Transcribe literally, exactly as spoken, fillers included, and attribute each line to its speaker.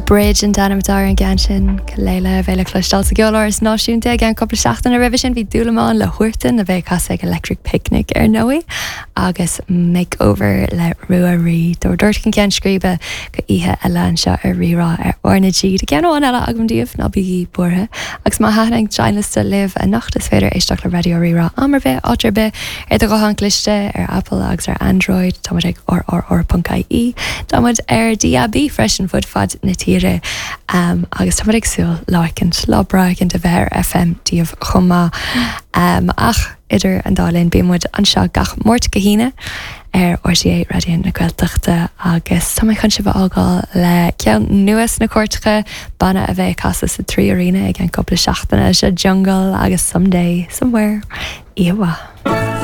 Speaker 1: Bridge an danamdar an gan sin Leila bhéile clostal sa geolar is náisiúnta gan coppla seachtain a revision bhí dúlamáin le huirtain a bheith cas ag electric picnic ar nóí agus makeover le ruaí dúir dúirt cin cean scríbe go ihe eile an seo ar rirá ar ornadí de ceanháin eile agam díomh ná bhí buirthe agus má hánig teanlasta liv a nacht is féidir éisteach le radio rirá amar bheith áitir bheith ar do gohan cliste ar Apple agus ar Android táid ag or or or .ie táid ar D A B freisin fud fad na tíre um, agus táid ag súil lácint lábraigin de bheith F M díomh chumá um, ach idir an dálinn bímuid an seo gach mórt go híine ar R T A radio na Gaeltachta agus tá chun sibh ágáil le ceann nuas na cuairtecha banna a bheith casa sa trí arena ag an coppla seachtainna se jungle agus someday somewhere iwa.